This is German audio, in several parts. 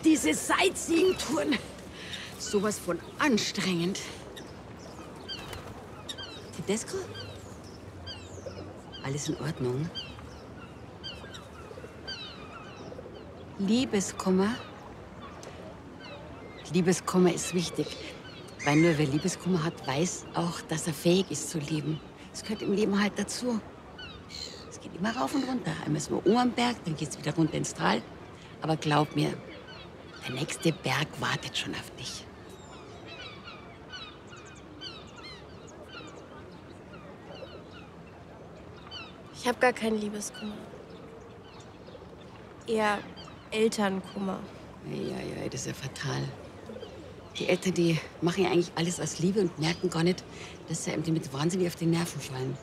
diese Sightseeing-Touren. Sowas von anstrengend. Tedesco? Alles in Ordnung? Liebeskummer? Liebeskummer ist wichtig. Weil nur wer Liebeskummer hat, weiß auch, dass er fähig ist zu lieben. Das gehört im Leben halt dazu. Es geht immer rauf und runter. Einmal ist man oben am Berg, dann geht's wieder runter ins Tal. Aber glaub mir, der nächste Berg wartet schon auf dich. Ich habe gar keinen Liebeskummer. Eher Elternkummer. Ja, das ist ja fatal. Die Eltern, die machen ja eigentlich alles aus Liebe und merken gar nicht, dass sie einem damit wahnsinnig auf die Nerven fallen.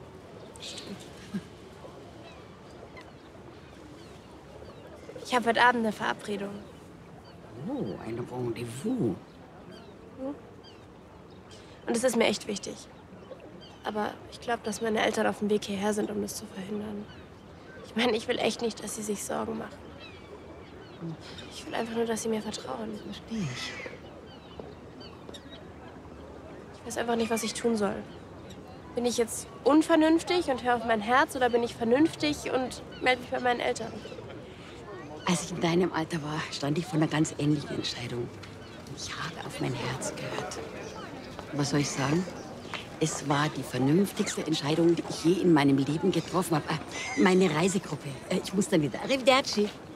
Ich habe heute Abend eine Verabredung. Oh, ein Rendezvous. Und es ist mir echt wichtig. Aber ich glaube, dass meine Eltern auf dem Weg hierher sind, um das zu verhindern. Ich meine, ich will echt nicht, dass sie sich Sorgen machen. Ich will einfach nur, dass sie mir vertrauen. Verstehe ich. Ich weiß einfach nicht, was ich tun soll. Bin ich jetzt unvernünftig und höre auf mein Herz oder bin ich vernünftig und melde mich bei meinen Eltern? Als ich in deinem Alter war, stand ich vor einer ganz ähnlichen Entscheidung. Ich habe auf mein Herz gehört. Was soll ich sagen? Es war die vernünftigste Entscheidung, die ich je in meinem Leben getroffen habe. Meine Reisegruppe. Ich muss dann wieder. Arrivederci.